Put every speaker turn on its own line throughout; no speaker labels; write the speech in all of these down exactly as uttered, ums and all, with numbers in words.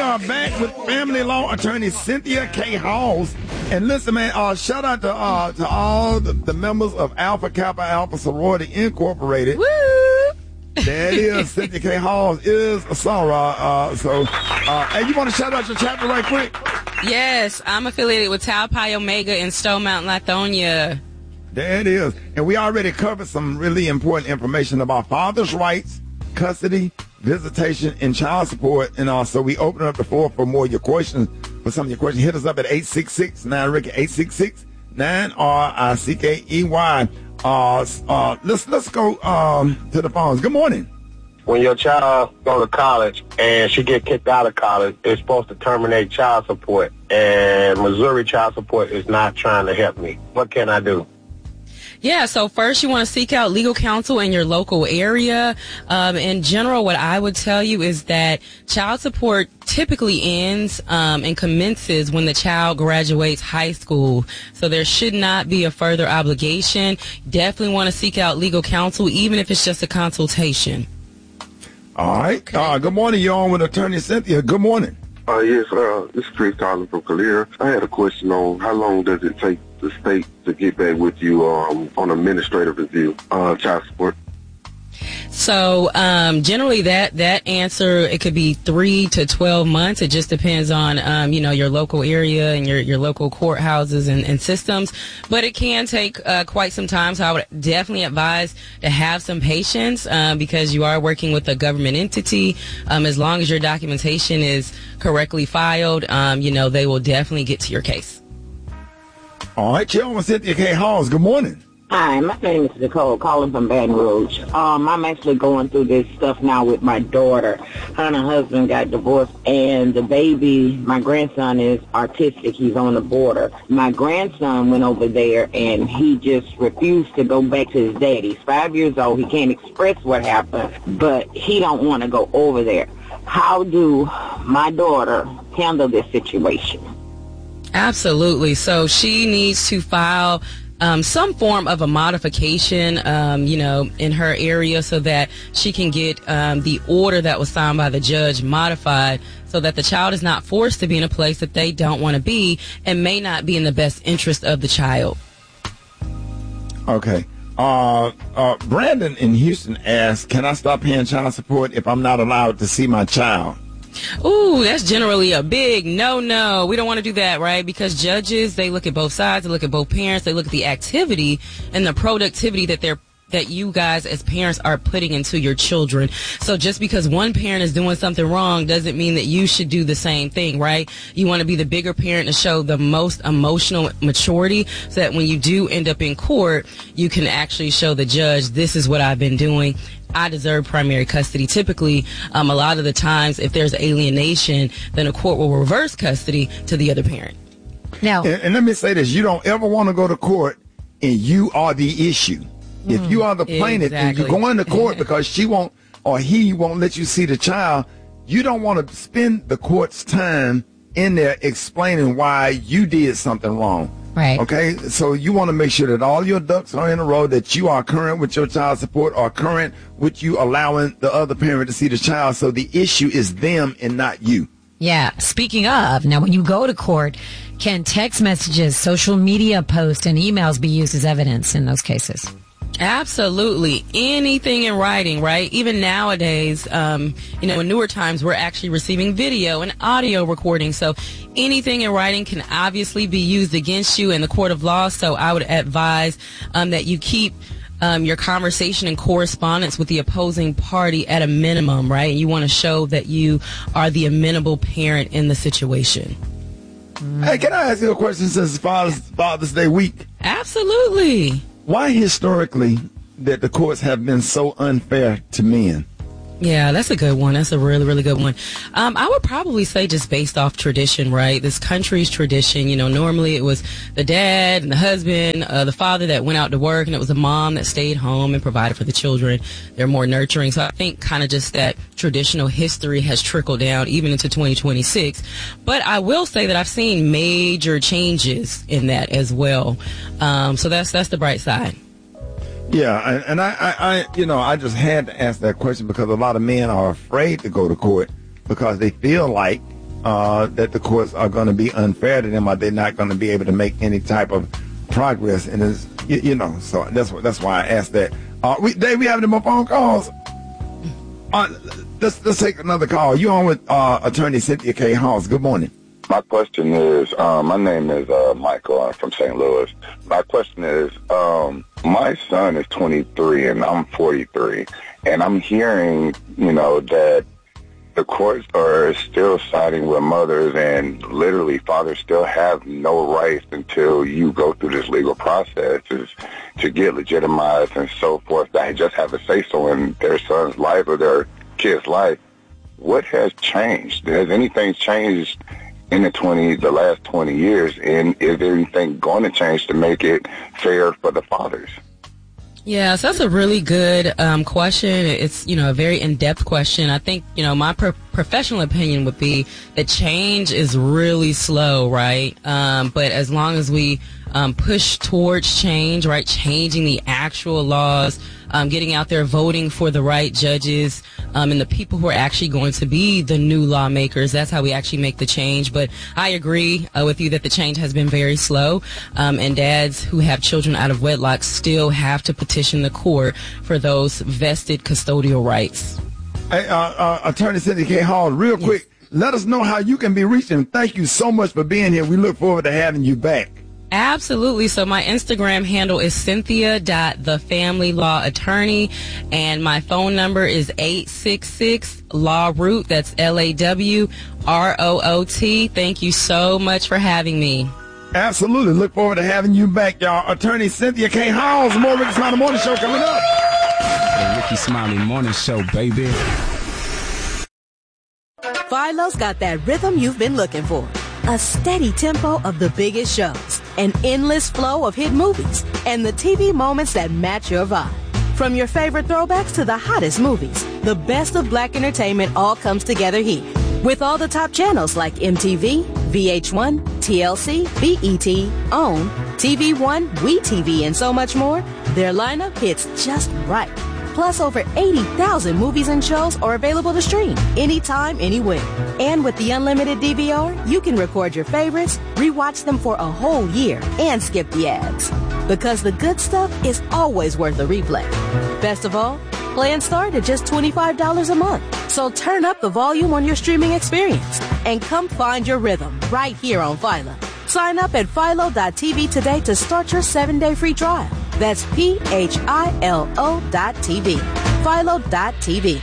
are back with family law attorney Cynthia K. Halls. And listen, man, uh, shout out to uh, to all the, the members of Alpha Kappa Alpha Sorority Incorporated.
Woo!
There it is. Cynthia K. Halls is a soror. Uh, so, uh, hey, you want to shout out your chapter right quick?
Yes, I'm affiliated with Tau Pi Omega in Stone Mountain, Lithonia.
There it is. And we already covered some really important information about fathers' rights, custody, visitation, and child support. And also, we open up the floor for more of your questions. For some of your questions, hit us up at eight six six, nine Ricky, eight six six, nine R I C K E Y. Uh, uh, let's, let's go um, to the phones. Good morning.
When your child go to college and she get kicked out of college, it's supposed to terminate child support. And Missouri child support is not trying to help me. What can I do?
Yeah, so first you want to seek out legal counsel in your local area. Um, in general, what I would tell you is that child support typically ends um, and commences when the child graduates high school. So there should not be a further obligation. Definitely want to seek out legal counsel, even if it's just a consultation.
All right. Okay. Uh, good morning. You're on with Attorney Cynthia. Good morning.
Uh, yes, uh, this is Chris calling from Calera. I had a question on how long does it take the state to get back with you um, on administrative review, uh, child support?
So um, generally that, that answer, it could be three to twelve months. It just depends on, um, you know, your local area and your, your local courthouses and, and systems. But it can take uh, quite some time. So I would definitely advise to have some patience um, because you are working with a government entity. Um, as long as your documentation is correctly filed, um, you know, they will definitely get to your case.
All right, chill with Cynthia K. Halls. Good morning.
Hi, my name is Nicole, calling from Baton Rouge. Um, I'm actually going through this stuff now with my daughter. Her and her husband got divorced, and the baby, my grandson, is autistic. He's on the border. My grandson went over there, and he just refused to go back to his dad. He's five years old. He can't express what happened, but he don't want to go over there. How do my daughter handle this situation?
Absolutely. So she needs to file Um, some form of a modification, um, you know, in her area so that she can get um, the order that was signed by the judge modified so that the child is not forced to be in a place that they don't want to be and may not be in the best interest of the child.
Okay. Uh, uh, Brandon in Houston asked, can I stop paying child support if I'm not allowed to see my child?
Ooh, that's generally a big no-no. We don't want to do that, right? Because judges, they look at both sides. They look at both parents. They look at the activity and the productivity that they're that you guys as parents are putting into your children. So just because one parent is doing something wrong doesn't mean that you should do the same thing, right? You want to be the bigger parent to show the most emotional maturity so that when you do end up in court, you can actually show the judge, this is what I've been doing. I deserve primary custody. Typically, um, a lot of the times, if there's alienation, then a court will reverse custody to the other parent.
Now, and, and let me say this. You don't ever want to go to court and you are the issue. If you are the plaintiff exactly. and you go into court because she won't or he won't let you see the child, you don't want to spend the court's time in there explaining why you did something wrong.
Right.
Okay? So you want to make sure that all your ducks are in a row, that you are current with your child support or current with you allowing the other parent to see the child. So the issue is them and not you.
Yeah. Speaking of, now when you go to court, can text messages, social media posts, and emails be used as evidence in those cases?
Absolutely. Anything in writing, right? Even nowadays, um, you know, in newer times, we're actually receiving video and audio recording. So anything in writing can obviously be used against you in the court of law. So I would advise um, that you keep um, your conversation and correspondence with the opposing party at a minimum, right? And you want to show that you are the amenable parent in the situation.
Hey, can I ask you a question since Father's, Father's Day week?
Absolutely.
Why historically that the courts have been so unfair to men?
Yeah, that's a good one. That's a really, really good one. Um, I would probably say just based off tradition, right? This country's tradition, you know, normally it was the dad and the husband, uh, the father that went out to work, and it was the mom that stayed home and provided for the children. They're more nurturing. So I think kind of just that traditional history has trickled down even into twenty twenty-six. But I will say that I've seen major changes in that as well. Um, so that's that's the bright side.
Yeah, and I, I, I, you know, I just had to ask that question because a lot of men are afraid to go to court because they feel like uh, that the courts are going to be unfair to them, or they're not going to be able to make any type of progress. And it's, you, you know, so that's what that's why I asked that. Uh, we, Dave, we have any more phone calls? Uh, let's let's take another call. You on with uh, Attorney Cynthia K. Halls? Good morning.
My question is, um, my name is uh, Michael. I'm from Saint Louis. My question is, um, my son is twenty-three and I'm forty-three, and I'm hearing, you know, that the courts are still siding with mothers, and literally fathers still have no rights until you go through this legal process to get legitimized and so forth. They just have a say-so in their son's life or their kid's life. What has changed? Has anything changed in the twenty, the last twenty years, and is there anything going to change to make it fair for the fathers?
Yeah, so that's a really good um, question. It's, you know, a very in-depth question. I think, you know, my pro- professional opinion would be that change is really slow, right? Um, but as long as we um, push towards change, right, changing the actual laws, um, getting out there, voting for the right judges, um, and the people who are actually going to be the new lawmakers, that's how we actually make the change. But I agree uh, with you that the change has been very slow, um, and dads who have children out of wedlock still have to petition the court for those vested custodial rights.
Hey, uh, uh, Attorney Cynthia K. Hall, real quick, yes. Let us know how you can be reached, and thank you so much for being here. We look forward to having you back.
Absolutely. So my Instagram handle is cynthia dot the family law attorney, and my phone number is eight six six law root. That's L A W R O O T. Thank you so much for having me.
Absolutely. Look forward to having you back, y'all. Attorney Cynthia K. Halls, more Ricky Smiley Morning Show coming up.
The Ricky Smiley Morning Show, baby.
Philo's got that rhythm you've been looking for. A steady tempo of the biggest shows, an endless flow of hit movies, and the T V moments that match your vibe. From your favorite throwbacks to the hottest movies, the best of black entertainment all comes together here. With all the top channels like M T V, V H one, T L C, B E T, OWN, T V One, WeTV, and so much more, their lineup hits just right. Plus, over eighty thousand movies and shows are available to stream anytime, anywhere. And with the unlimited D V R, you can record your favorites, rewatch them for a whole year, and skip the ads. Because the good stuff is always worth a replay. Best of all, plans start at just twenty-five dollars a month. So turn up the volume on your streaming experience and come find your rhythm right here on Philo. Sign up at philo dot t v today to start your seven-day free trial. That's P H I L O dot T V. Philo dot T V.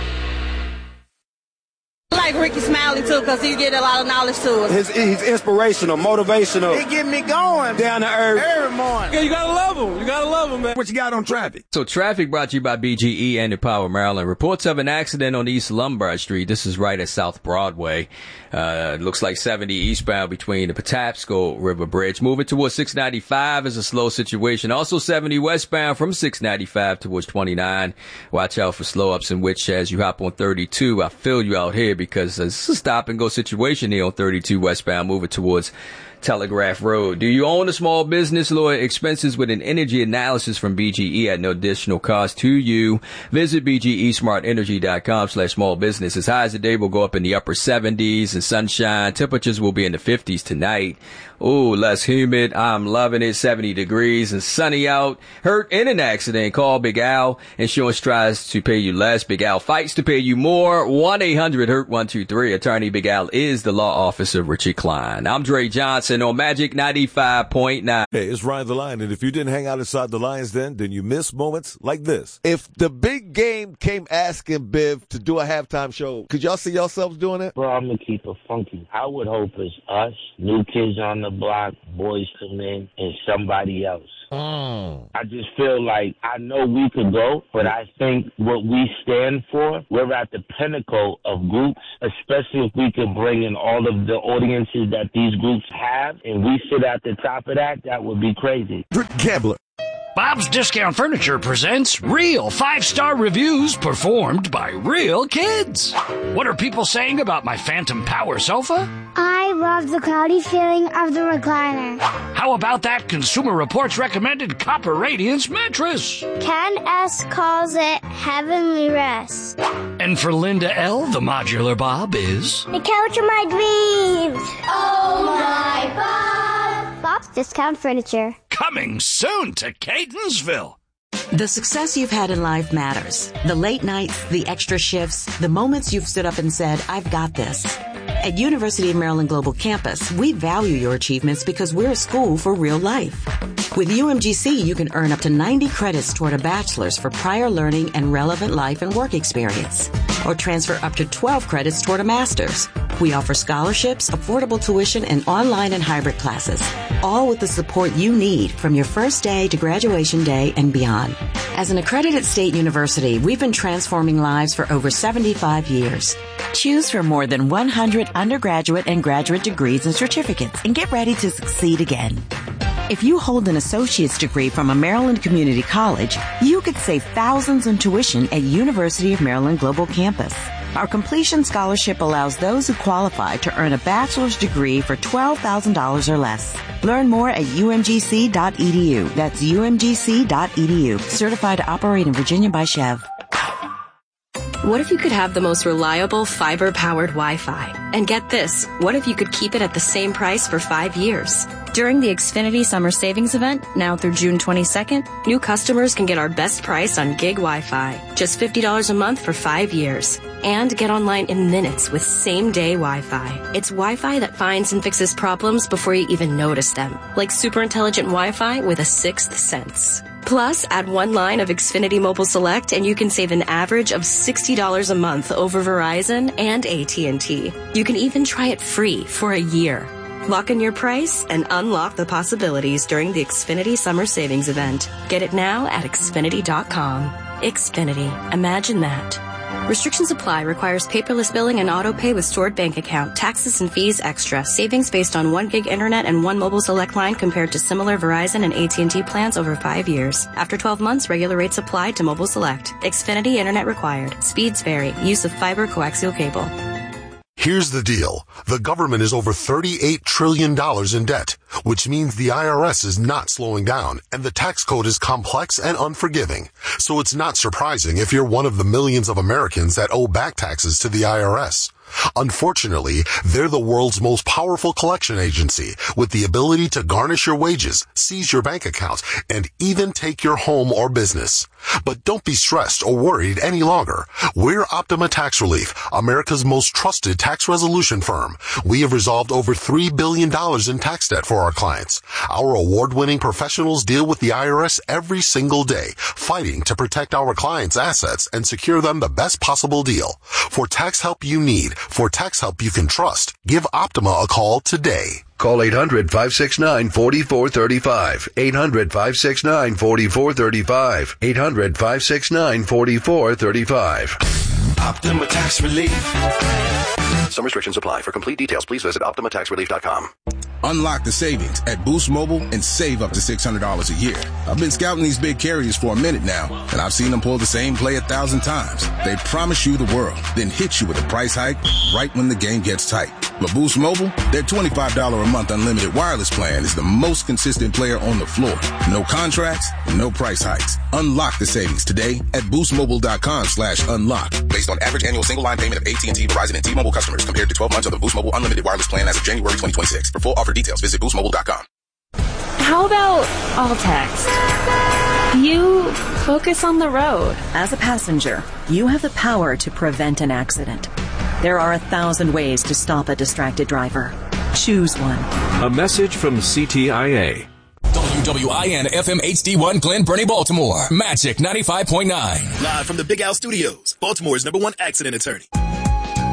I like Ricky Smiley, too, because he get a lot of knowledge to us.
His, he's inspirational, motivational.
He get me going.
Down to earth.
Every morning.
Yeah, you gotta love him. You gotta love him, man.
What you got on traffic?
So traffic brought to you by B G E and Empower Maryland. Reports of an accident on East Lombard Street. This is right at South Broadway. Uh, it looks like seventy eastbound between the Patapsco River Bridge. Moving towards six ninety-five is a slow situation. Also seventy westbound from six ninety-five towards twenty-nine. Watch out for slow ups in which as you hop on thirty-two. I feel you out here because it's a stop and go situation here on thirty-two westbound moving towards Telegraph Road. Do you own a small business? Lower expenses with an energy analysis from B G E at no additional cost to you. Visit B G E smart energy dot com slash small business. As high as the day will go up in the upper seventies and sunshine. Temperatures will be in the fifties tonight. Ooh, less humid. I'm loving it. seventy degrees and sunny out. Hurt in an accident. Call Big Al. Insurance tries to pay you less. Big Al fights to pay you more. one eight hundred hurt one two three. Attorney Big Al is the law office of Richie Klein. I'm Dre Johnson on Magic ninety-five point nine.
Hey, it's Ryan the Lion, and if you didn't hang out inside the Lions Den, then you missed moments like this. If the big game came asking Biv to do a halftime show, could y'all see yourselves doing it?
Bro, I'm going to keep it funky. I would hope it's us, New Kids on the Block, Boys to Men, and somebody else. Mm. I just feel like I know we could go, but I think what we stand for, we're at the pinnacle of groups, especially if we could bring in all of the audiences that these groups have, and we sit at the top of that, that would be crazy.
Gambler.
Bob's Discount Furniture presents real five-star reviews performed by real kids. What are people saying about my Phantom Power sofa?
I love the cloudy feeling of the recliner.
How about that Consumer Reports recommended Copper Radiance mattress?
Ken S. calls it heavenly rest.
And for Linda L., the modular Bob is...
the couch of my dreams. Oh, my Bob. Bob's Discount Furniture.
Coming soon to Catonsville.
The success you've had in life matters. The late nights, the extra shifts, the moments you've stood up and said, I've got this. At University of Maryland Global Campus, we value your achievements because we're a school for real life. With U M G C, you can earn up to ninety credits toward a bachelor's for prior learning and relevant life and work experience, or transfer up to twelve credits toward a master's. We offer scholarships, affordable tuition, and online and hybrid classes, all with the support you need from your first day to graduation day and beyond. As an accredited state university, we've been transforming lives for over seventy-five years. Choose from more than one hundred undergraduate and graduate degrees and certificates and get ready to succeed again. If you hold an associate's degree from a Maryland community college, you could save thousands in tuition at University of Maryland Global Campus. Our completion scholarship allows those who qualify to earn a bachelor's degree for twelve thousand dollars or less. Learn more at U M G C dot E D U. That's U M G C dot E D U. Certified to operate in Virginia by Chev.
What if you could have the most reliable fiber-powered Wi-Fi? And get this, what if you could keep it at the same price for five years? During the Xfinity Summer Savings Event, now through June twenty-second, new customers can get our best price on gig Wi-Fi, just fifty dollars a month for five years. And get online in minutes with same-day Wi-Fi. It's Wi-Fi that finds and fixes problems before you even notice them, like super intelligent Wi-Fi with a sixth sense. Plus, add one line of Xfinity Mobile Select and you can save an average of sixty dollars a month over Verizon and A T and T. You can even try it free for a year. Lock in your price and unlock the possibilities during the Xfinity Summer Savings Event. Get it now at Xfinity dot com. Xfinity. Imagine that. Restrictions apply. Requires paperless billing and auto pay with stored bank account. Taxes and fees extra. Savings based on one gig internet and one mobile select line compared to similar Verizon and A T and T plans over five years. After twelve months, regular rates apply to mobile select. Xfinity internet required. Speeds vary. Use of fiber coaxial cable.
Here's the deal. The government is over thirty-eight trillion dollars in debt, which means the I R S is not slowing down, and the tax code is complex and unforgiving. So it's not surprising if you're one of the millions of Americans that owe back taxes to the I R S. Unfortunately, they're the world's most powerful collection agency with the ability to garnish your wages, seize your bank accounts, and even take your home or business. But don't be stressed or worried any longer. We're Optima Tax Relief, America's most trusted tax resolution firm. We have resolved over three billion dollars in tax debt for our clients. Our award-winning professionals deal with the I R S every single day, fighting to protect our clients' assets and secure them the best possible deal. For tax help you need, for tax help you can trust, give Optima a call today.
Call eight hundred, five six nine, four four three five. eight hundred, five six nine, four four three five. eight hundred, five six nine, four four three five.
Optima Tax Relief.
Some restrictions apply. For complete details, please visit Optima Tax Relief dot com.
Unlock the savings at Boost Mobile and save up to six hundred dollars a year. I've been scouting these big carriers for a minute now, and I've seen them pull the same play a thousand times. They promise you the world, then hit you with a price hike right when the game gets tight. But Boost Mobile, their twenty-five dollars a month unlimited wireless plan is the most consistent player on the floor. No contracts, no price hikes. Unlock the savings today at boostmobile.com slash unlock. Based on average annual single line payment of A T and T, Verizon, and T-Mobile customers compared to twelve months of the Boost Mobile unlimited wireless plan as of January twenty twenty-six. For full offer details, visit boost mobile dot com.
How about all text? You focus on the road.
As a passenger, you have the power to prevent an accident. There are a thousand ways to stop a distracted driver. Choose one.
A message from C T I A.
W W I N F M H D one Glen Burnie, Baltimore. Magic ninety-five point nine.
Live from the Big Al Studios, Baltimore's number one accident attorney.